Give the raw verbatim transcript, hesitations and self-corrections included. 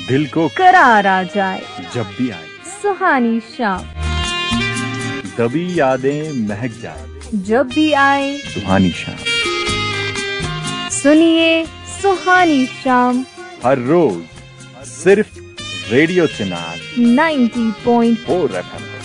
दिल को करार आ जाए जब भी आए सुहानी शाम, दबी यादें महक जाए जब भी आए सुहानी शाम। सुनिए सुहानी शाम हर रोज सिर्फ रेडियो चिनार ninety point four F M.